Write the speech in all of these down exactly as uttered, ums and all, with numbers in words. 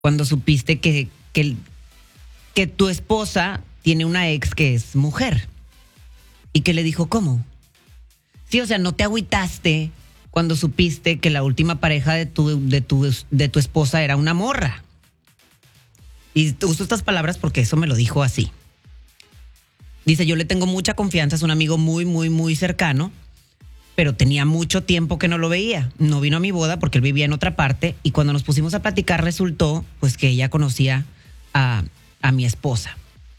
cuando supiste que, que, que tu esposa tiene una ex que es mujer? Y que le dijo, ¿cómo? Sí, o sea, no te agüitaste cuando supiste que la última pareja de tu, de tu, de tu esposa era una morra. Y uso estas palabras porque eso me lo dijo así. Dice, yo le tengo mucha confianza, es un amigo muy, muy, muy cercano, pero tenía mucho tiempo que no lo veía. No vino a mi boda porque él vivía en otra parte y cuando nos pusimos a platicar resultó pues que ella conocía a, a mi esposa.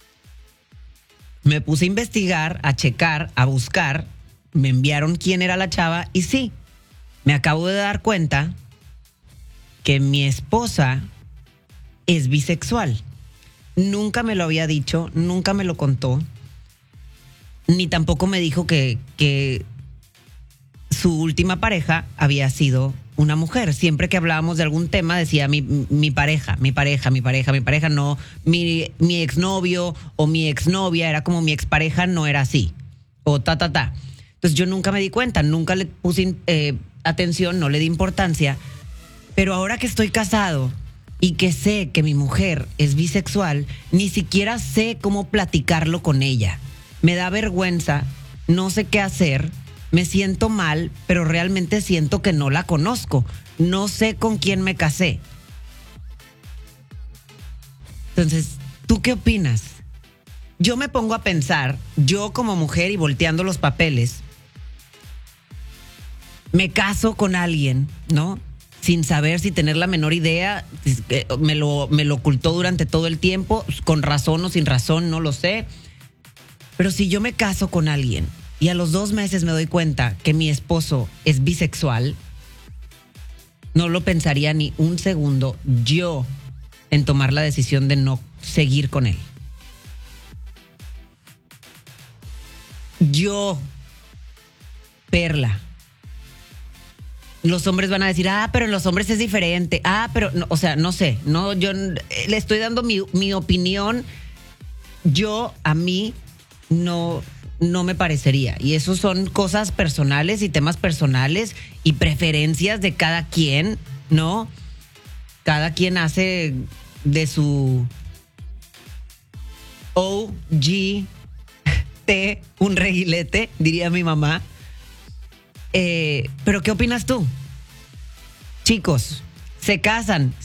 Me puse a investigar, a checar, a buscar, me enviaron quién era la chava y sí, me acabo de dar cuenta que mi esposa es bisexual. Nunca me lo había dicho, nunca me lo contó, ni tampoco me dijo que, que su última pareja había sido una mujer. Siempre que hablábamos de algún tema decía mi, mi pareja, mi pareja, mi pareja, mi pareja, no mi, mi exnovio o mi exnovia, era como mi expareja, no era así. O ta, ta, ta. Entonces yo nunca me di cuenta, nunca le puse eh, atención, no le di importancia. Pero ahora que estoy casado y que sé que mi mujer es bisexual, ni siquiera sé cómo platicarlo con ella. Me da vergüenza, no sé qué hacer, me siento mal, pero realmente siento que no la conozco. No sé con quién me casé. Entonces, ¿tú qué opinas? Yo me pongo a pensar, yo como mujer y volteando los papeles, me caso con alguien, ¿no? Sin saber, sin tener la menor idea, me lo, me lo ocultó durante todo el tiempo, con razón o sin razón, no lo sé. Pero si yo me caso con alguien y a los dos meses me doy cuenta que mi esposo es bisexual, no lo pensaría ni un segundo yo en tomar la decisión de no seguir con él. Yo, Perla. Los hombres van a decir, ah, pero en los hombres es diferente. Ah, pero, no, o sea, no sé. No, yo le estoy dando mi, mi opinión. Yo, a mí, no, no me parecería. Y eso son cosas personales y temas personales y preferencias de cada quien, ¿no? Cada quien hace de su O G T un reguilete, diría mi mamá. Eh, pero ¿qué opinas tú? Chicos, se casan,